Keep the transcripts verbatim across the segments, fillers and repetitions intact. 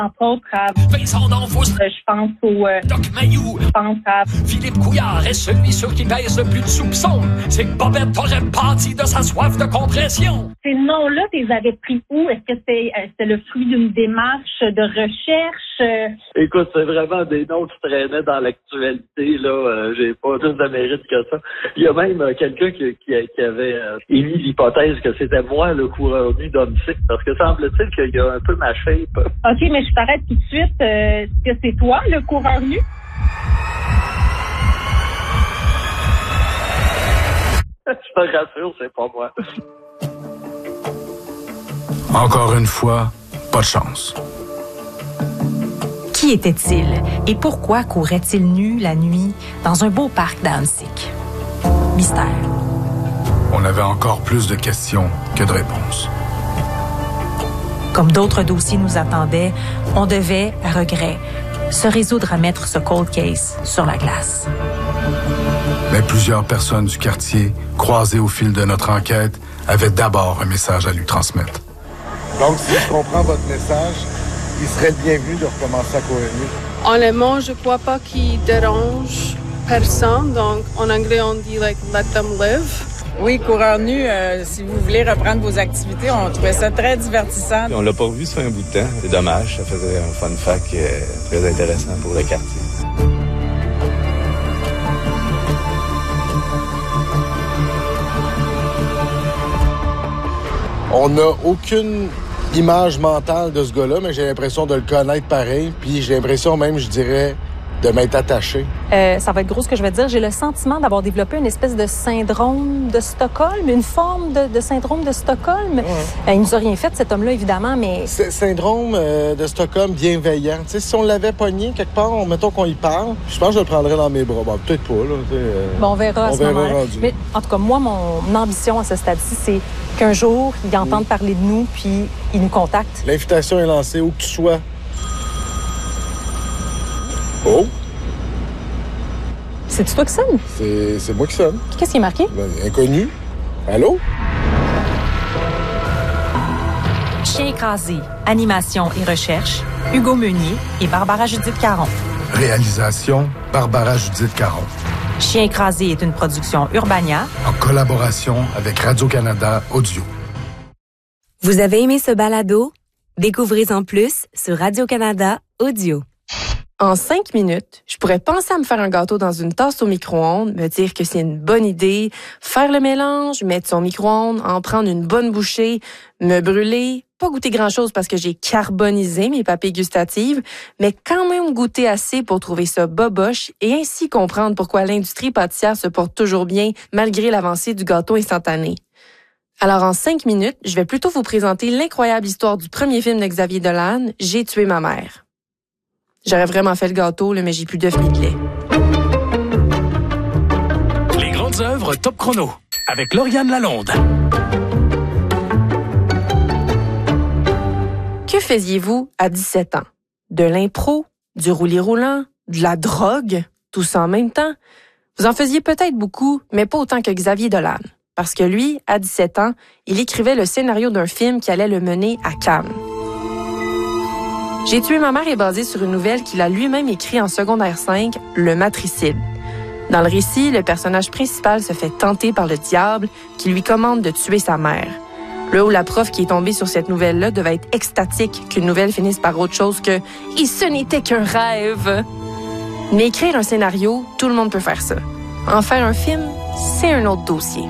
Entre autres, à Vincent D'Anfos, je pense au euh, Doc Mayou, je pense à Philippe Couillard est celui sur qui pèse le plus de soupçons. C'est que Bobette aurait pâti de sa soif de compression. Ces noms-là, tu les avais pris où? Est-ce que c'est, euh, c'est le fruit d'une démarche de recherche? Euh... Écoute, c'est vraiment des noms qui traînaient dans l'actualité, là. Euh, j'ai pas plus de mérite que ça. Il y a même euh, quelqu'un qui, qui, qui avait euh, émis l'hypothèse que c'était moi, le coureur nu d'Homesick, parce que semble-t-il qu'il y a un peu ma shape. OK, mais je t'arrête tout de suite. Euh, est-ce que c'est toi, le coureur nu? Je te rassure, c'est pas moi. Encore une fois, pas de chance. Qui était-il et pourquoi courait-il nu la nuit dans un beau parc d'Homesick? Mystère. On avait encore plus de questions que de réponses. Comme d'autres dossiers nous attendaient, on devait, à regret, se résoudre à mettre ce cold case sur la glace. Mais plusieurs personnes du quartier, croisées au fil de notre enquête, avaient d'abord un message à lui transmettre. Donc, si je comprends votre message, il serait le bienvenu de recommencer à courir nu. Honnêtement, je crois pas qu'il dérange personne. Donc, en anglais, on dit like let them live. Oui, coureur nu, euh, si vous voulez reprendre vos activités, on trouvait ça très divertissant. On l'a pas revu ça fait un bout de temps. C'est dommage, ça faisait un fun fact euh, très intéressant pour le quartier. On n'a aucune image mentale de ce gars-là, mais j'ai l'impression de le connaître pareil. Puis j'ai l'impression même, je dirais, de m'être attaché. Euh, ça va être gros ce que je vais dire. J'ai le sentiment d'avoir développé une espèce de syndrome de Stockholm, une forme de, de syndrome de Stockholm. Ouais. Euh, il nous a rien fait, cet homme-là, évidemment, mais... C'est syndrome euh, de Stockholm bienveillant. Tu sais, si on l'avait pogné quelque part, mettons qu'on y parle, je pense que je le prendrais dans mes bras. Bon, peut-être pas, là. Euh, bon, on verra à on ce moment-là. rendu. Mais en tout cas, moi, mon ambition à ce stade-ci, c'est qu'un jour, il entende oui. parler de nous, puis il nous contacte. L'invitation est lancée, où que tu sois. Oh! C'est-tu toi qui sonne? C'est, c'est moi qui sonne. Qu'est-ce qui est marqué? Ben, inconnu. Allô? Chien écrasé, animation et recherche, Hugo Meunier et Barbara Judith Caron. Réalisation, Barbara Judith Caron. Chien écrasé est une production Urbania en collaboration avec Radio-Canada Audio. Vous avez aimé ce balado? Découvrez-en plus sur Radio-Canada Audio. En cinq minutes, je pourrais penser à me faire un gâteau dans une tasse au micro-ondes, me dire que c'est une bonne idée, faire le mélange, mettre son micro-ondes, en prendre une bonne bouchée, me brûler, pas goûter grand-chose parce que j'ai carbonisé mes papilles gustatives, mais quand même goûter assez pour trouver ça boboche et ainsi comprendre pourquoi l'industrie pâtissière se porte toujours bien malgré l'avancée du gâteau instantané. Alors en cinq minutes, je vais plutôt vous présenter l'incroyable histoire du premier film de Xavier Dolan, J'ai tué ma mère. J'aurais vraiment fait le gâteau, là, mais j'ai plus de demi-de-lait. Les grandes œuvres Top Chrono, avec Lauriane Lalonde. Que faisiez-vous à dix-sept ans? De l'impro, du roulis-roulant, de la drogue, tout ça en même temps? Vous en faisiez peut-être beaucoup, mais pas autant que Xavier Dolan. Parce que lui, à dix-sept ans, il écrivait le scénario d'un film qui allait le mener à Cannes. J'ai tué ma mère est basée sur une nouvelle qu'il a lui-même écrite en secondaire cinq, Le Matricide. Dans le récit, le personnage principal se fait tenter par le diable qui lui commande de tuer sa mère. Là où la prof qui est tombée sur cette nouvelle-là devait être extatique qu'une nouvelle finisse par autre chose que « Et ce n'était qu'un rêve ». Mais écrire un scénario, tout le monde peut faire ça. En faire un film, c'est un autre dossier.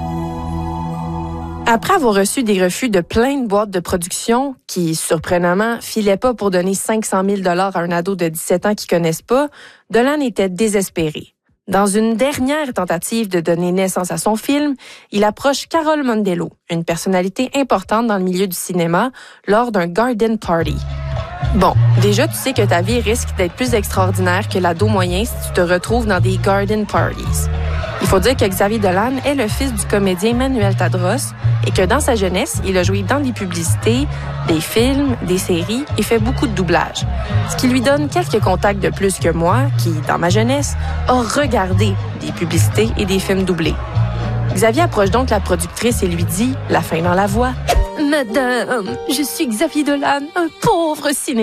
Après avoir reçu des refus de plein de boîtes de production qui, surprenamment, filaient pas pour donner cinq cent mille dollars à un ado de dix-sept ans qu'ils connaissent pas, Dolan était désespéré. Dans une dernière tentative de donner naissance à son film, il approche Carol Mondello, une personnalité importante dans le milieu du cinéma, lors d'un garden party. Bon, déjà, tu sais que ta vie risque d'être plus extraordinaire que l'ado moyen si tu te retrouves dans des garden parties. Il faut dire que Xavier Dolan est le fils du comédien Manuel Tadros et que dans sa jeunesse, il a joué dans des publicités, des films, des séries et fait beaucoup de doublage. Ce qui lui donne quelques contacts de plus que moi, qui, dans ma jeunesse, a regardé des publicités et des films doublés. Xavier approche donc la productrice et lui dit, la fin dans la voix, « Madame, je suis Xavier Dolan, un pauvre cinéaste.